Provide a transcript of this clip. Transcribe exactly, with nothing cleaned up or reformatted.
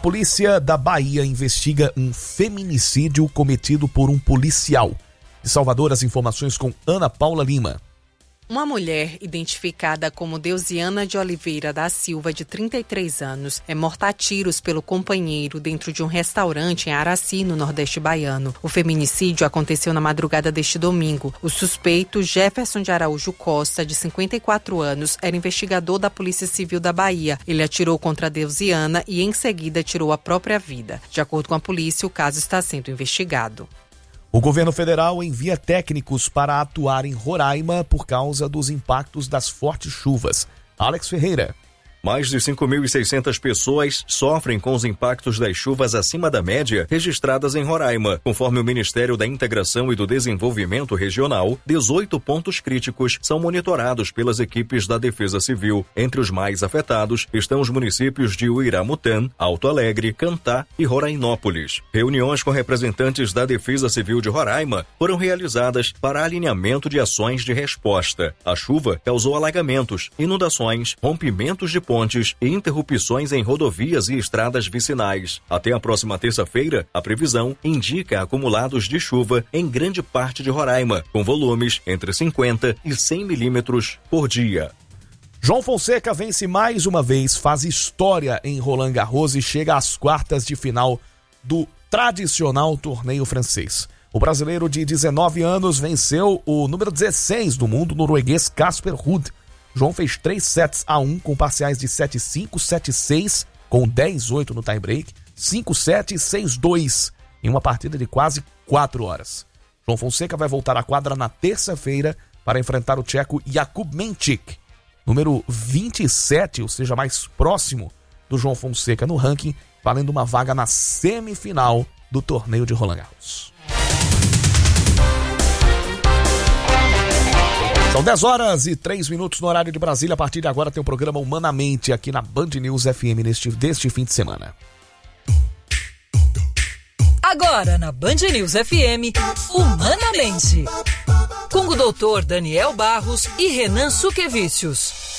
A polícia da Bahia investiga um feminicídio cometido por um policial. De Salvador, as informações com Ana Paula Lima. Uma mulher, identificada como Deusiana de Oliveira da Silva, de trinta e três anos, é morta a tiros pelo companheiro dentro de um restaurante em Araci, no Nordeste baiano. O feminicídio aconteceu na madrugada deste domingo. O suspeito, Jefferson de Araújo Costa, de cinquenta e quatro anos, era investigador da Polícia Civil da Bahia. Ele atirou contra a Deusiana e, em seguida, tirou a própria vida. De acordo com a polícia, o caso está sendo investigado. O governo federal envia técnicos para atuar em Roraima por causa dos impactos das fortes chuvas. Alex Ferreira. Mais de cinco mil e seiscentas pessoas sofrem com os impactos das chuvas acima da média registradas em Roraima. Conforme o Ministério da Integração e do Desenvolvimento Regional, dezoito pontos críticos são monitorados pelas equipes da Defesa Civil. Entre os mais afetados estão os municípios de Uiramutã, Alto Alegre, Cantá e Rorainópolis. Reuniões com representantes da Defesa Civil de Roraima foram realizadas para alinhamento de ações de resposta. A chuva causou alagamentos, inundações, rompimentos de pontes e interrupções em rodovias e estradas vicinais. Até a próxima terça-feira, a previsão indica acumulados de chuva em grande parte de Roraima, com volumes entre cinquenta e cem milímetros por dia. João Fonseca vence mais uma vez, faz história em Roland Garros e chega às quartas de final do tradicional torneio francês. O brasileiro de dezenove anos venceu o número dezesseis do mundo, norueguês Casper Ruud. João fez três sets a um com parciais de sete a cinco, sete a seis, com dez a oito no tie-break, cinco a sete e seis a dois, em uma partida de quase quatro horas. João Fonseca vai voltar à quadra na terça-feira para enfrentar o tcheco Jakub Menchik, número vinte e sete, ou seja, mais próximo do João Fonseca no ranking, valendo uma vaga na semifinal do torneio de Roland Garros. São dez horas e três minutos no horário de Brasília. A partir de agora tem o programa Humanamente aqui na Band News F M neste, deste fim de semana. Agora na Band News F M, Humanamente, com o doutor Daniel Barros e Renan Suquevicius.